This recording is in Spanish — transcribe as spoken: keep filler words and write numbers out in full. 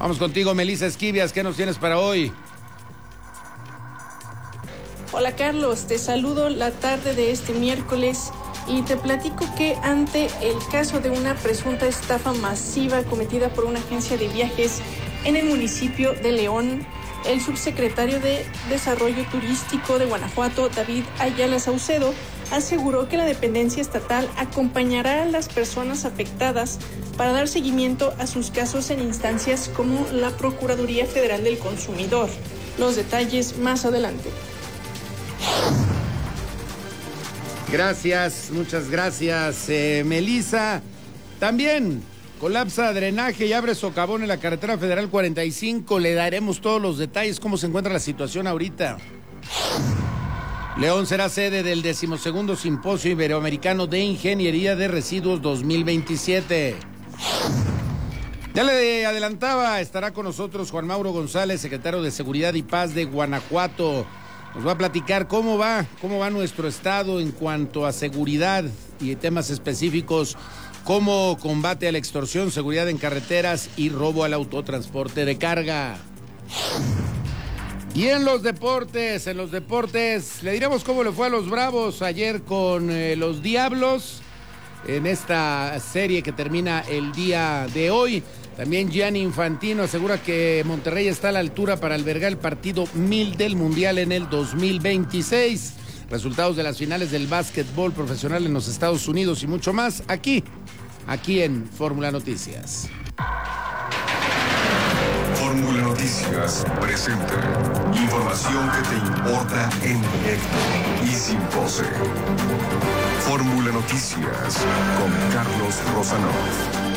Vamos contigo, Melissa Esquivias, ¿qué nos tienes para hoy? Hola Carlos, te saludo la tarde de este miércoles y te platico que ante el caso de una presunta estafa masiva cometida por una agencia de viajes en el municipio de León, el subsecretario de Desarrollo Turístico de Guanajuato, David Ayala Saucedo, aseguró que la dependencia estatal acompañará a las personas afectadas para dar seguimiento a sus casos en instancias como la Procuraduría Federal del Consumidor. Los detalles más adelante. Gracias, muchas gracias, eh, Melissa. También colapsa drenaje y abre socavón en la carretera federal cuarenta y cinco. Le daremos todos los detalles, cómo se encuentra la situación ahorita. León será sede del decimosegundo Simposio Iberoamericano de Ingeniería de Residuos dos mil veintisiete. Ya le adelantaba, estará con nosotros Juan Mauro González, secretario de Seguridad y Paz de Guanajuato. Nos va a platicar cómo va, cómo va nuestro estado en cuanto a seguridad y temas específicos, cómo combate a la extorsión, seguridad en carreteras y robo al autotransporte de carga. Y en los deportes, en los deportes, le diremos cómo le fue a los Bravos ayer con eh, los Diablos en esta serie que termina el día de hoy. También Gianni Infantino asegura que Monterrey está a la altura para albergar el partido mil del Mundial en el dos mil veintiséis. Resultados de las finales del básquetbol profesional en los Estados Unidos y mucho más aquí, aquí en Fórmula Noticias. Fórmula Noticias presenta información que te importa en directo y sin pose. Fórmula Noticias con Carlos Rosanov.